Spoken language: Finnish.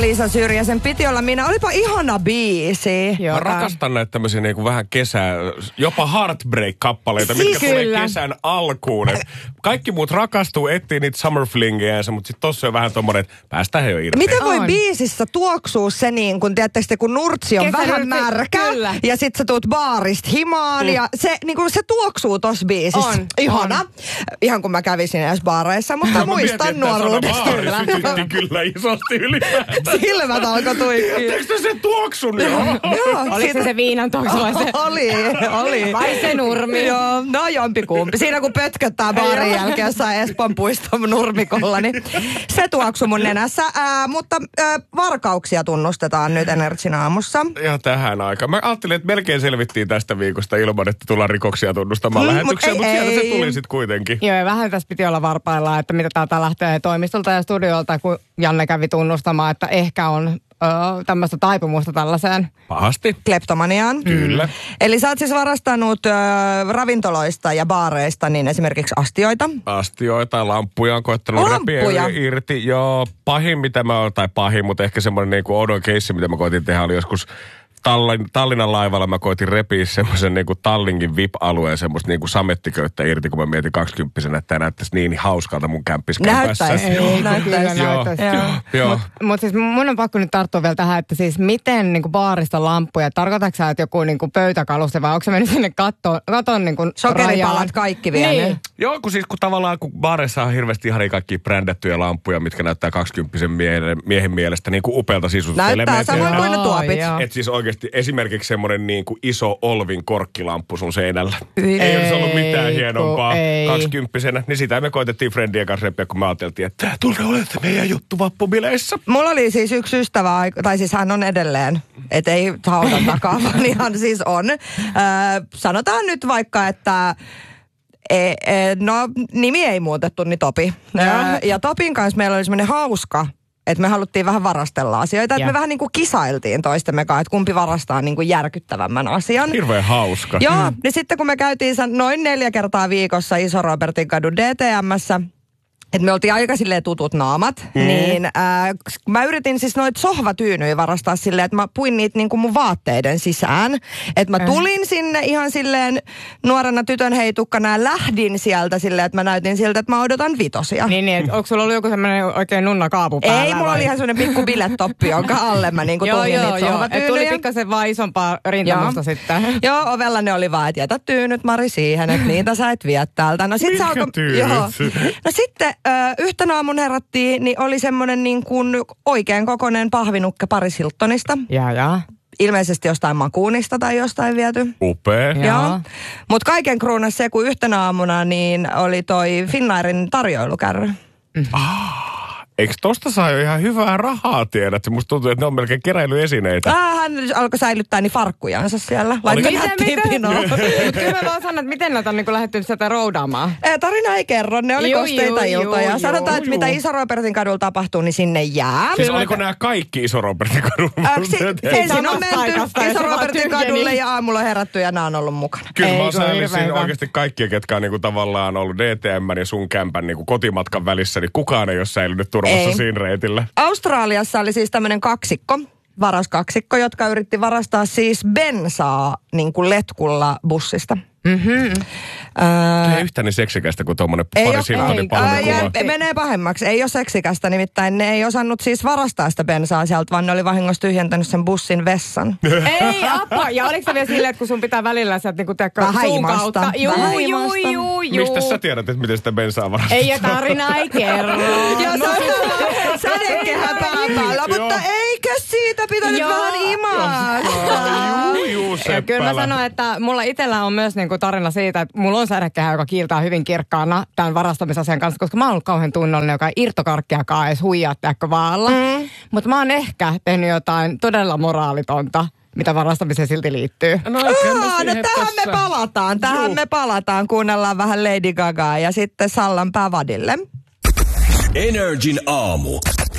Liisa Syrjäsen Piti olla minä. Olipa ihana biisi. Mä rakastan näitä tämmöisiä niinku vähän jopa heartbreak-kappaleita, mitkä tulee kesän alkuun. Et kaikki muut rakastuu, etsii niitä summer flingejänsä, mutta sitten tossa on vähän tommonen, että päästään he jo irti. Miten voi biisissä tuoksua se niin, kun tiedättekö, kun nurtsi on vähän märkä ja sit sä tuut baarista himaan ja se, niin kun se tuoksuu tossa biisissä. On. Ihana. Ihan kun mä kävisin edes baareissa, mutta muistan nuoruudesta. Sytytti kyllä isosti ylipäätään. Silmät alkoi tuikkiin. Tiedätkö se tuoksun jo? Oliko se viinan tuoksu vai se? Oli. Vai se nurmi? Joo, no jompikumpi. Siinä kun pötköttää baarin jälkeen jossain Espoon puiston nurmikolla, niin se tuoksu mun nenässä. Mutta varkauksia tunnustetaan nyt Energin aamussa. Ja tähän aikaan. Mä ajattelin, että melkein selvittiin tästä viikosta ilman, että tullaan rikoksia tunnustamaan lähetykseen, mutta siellä se tuli sitten kuitenkin. Joo, ja vähän tässä piti olla varpaillaan, että mitä täältä lähtee toimistolta ja studiolta, kun Janne kävi tunnustamaan, että ehkä on tämmöistä taipumusta tällaiseen. Pahasti. Kleptomaniaan. Kyllä. Eli sä oot siis varastanut ravintoloista ja baareista niin esimerkiksi astioita. Astioita, lamppuja on koettanut repiä irti. Joo, pahin mitä mä oon, tai pahin, mutta ehkä semmoinen niinku oudon keissi, mitä mä koitin tehdä, oli joskus Tallinnan laivalla mä koitin repiä semmoisen niinku Tallinkin VIP-alueen semmoista niinku samettiköyttä irti, kun mä mietin 20-vuotiaana, että tämä näyttäisi niin hauskalta mun kämpiskämpässä. Näyttäisi. Joo. Mutta siis mun on pakko nyt tarttua vielä tähän, että siis miten niinku baarista lampuja, tarkoitatko sä, että joku niinku pöytäkaluste vai onko se mennyt sinne katon niinku sokeripalat kaikki vielä. Niin. Joo, kun tavallaan kun baareissa on hirveästi ihan kaikkia brändättyjä lampuja, mitkä näyttää 20-vuotiaan miehen mielestä niinku upealta sisustuselementiltä. Näyttää samoin kuin ne tuopit. Et siis oikeasti esimerkiksi semmoinen niin kuin iso Olvin korkkilamppu sun seinällä. Ei olisi ollut mitään hienompaa 20-vuotiaana. Niin sitä me koitettiin friendien kanssa repiä, kun me ajateltiin, että tää tulee olemaan meidän juttu vappubileissä. Mulla oli siis yksi ystävä, tai siis hän on edelleen, et ei haudan takaa, vaan ihan siis on. Sanotaan nyt vaikka, että no nimi ei muutettu, niin Topi. Ja Topin kanssa meillä oli semmoinen hauska, että me haluttiin vähän varastella asioita. Että me vähän niin kuin kisailtiin toistemme kanssa, että kumpi varastaa niin kuin järkyttävämmän asian. Hirveän hauska. Joo, niin sitten kun me käytiin noin 4 kertaa viikossa Iso-Robertin kadun DTM:ssä, että me oltiin aika silleen tutut naamat, niin mä yritin siis noita sohvatyynyjä varastaa silleen, että mä puin niitä niin kuin mun vaatteiden sisään. Että mä tulin sinne ihan silleen nuorena tytön heitukkana ja lähdin sieltä silleen, että mä näytin siltä, että mä odotan 5. Niin, että onko sulla ollut joku semmoinen oikein nunnakaapu päällä? Ei, mulla oli ihan semmoinen pikku bilettoppi, jonka alle mä niinku tungin niitä sohvatyynyjä. Tuli pikkasen vaan isompaa rintamusta sitten. Joo, ovella ne oli vaan, että jätä tyynyt Mari siihen, että niitä sä et vie täältä. No sit No sitten yhtenä aamun herättiin, niin oli semmoinen niin kuin oikein kokoinen pahvinukke Paris Hiltonista. Ja. Ilmeisesti jostain makuunista tai jostain viety. Upea. Joo. Mutta kaiken kruunas se, kun yhtenä aamuna niin oli toi Finnairin tarjoilukärry. Eikö tosta saa jo ihan hyvää rahaa, tiedät? Musta tuntuu, että ne on melkein keräilyesineitä. Hän alkoi säilyttää niin farkkujansa siellä. Laittoi pinoon. Mutta kyllä mä vaan sanon, että miten näitä on niin lähdetty sitä roudaamaan. Tarina ei kerro, ne oli kosteita iltoja. Sanotaan, että mitä Iso-Robertin kadulla tapahtuu, niin sinne jää. Siis oliko nämä kaikki Iso-Robertin kadulla? Ensin on menty Iso-Robertin kadulle ja aamulla herätty ja nämä on ollut mukana. Kyllä mä säällisin oikeasti kaikkia, ketkä on niinku tavallaan ollut DTM ja sun kämpän niinku kotimatkan välissä, niin kukaan ei ole säilynyt turvassa siinä reitillä. Australiassa oli siis tämmöinen varaskaksikko, jotka yritti varastaa siis bensaa niin kuin letkulla bussista. Ei yhtään niin seksikästä kuin tuommoinen Paris Hiltonin palvelukuva. Menee pahemmaksi. Ei ole seksikästä, nimittäin ne ei osannut siis varastaa sitä bensaa sieltä, vaan ne oli vahingossa tyhjentänyt sen bussin vessan. Ei, appa. Ja oliko se vielä silleen, että kun sun pitää välillä sieltä niinku suun kautta? Juu. Mistä sä tiedät, että miten sitä bensaa varastaa? Ei, tarina ei kerro. Sädekehä pään päällä, mutta eikö siitä pitänyt vähän imaa? Juu, seppälä. Kyllä mä sanoin, että mulla itsellä on myös niinku tarina siitä, että mulla on sädekehä, joka kiiltää hyvin kirkkaana tämän varastamisasian kanssa, koska mä oon ollut kauhean tunnollinen, joka ei irtokarkkiakaan edes huijaa vaalla. Mutta mä oon ehkä tehnyt jotain todella moraalitonta, mitä varastamiseen silti liittyy. Tähän me palataan. Kuunnellaan vähän Lady Gagaa ja sitten Sallanpää Vadille. Energin aamu.